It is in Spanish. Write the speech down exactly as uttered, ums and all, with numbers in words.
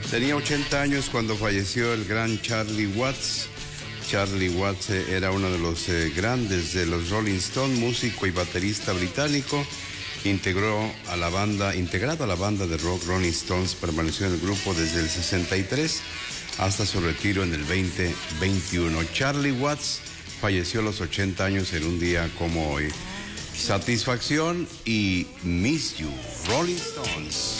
Tenía ochenta años cuando falleció el gran Charlie Watts. Charlie Watts eh, era uno de los eh, grandes de los Rolling Stones, músico y baterista británico. Integró a la banda, integrado a la banda de rock Rolling Stones, permaneció en el grupo desde el sesenta y tres hasta su retiro en el veinte veintiuno. Charlie Watts falleció a los ochenta años en un día como hoy. Satisfacción y Miss You, Rolling Stones.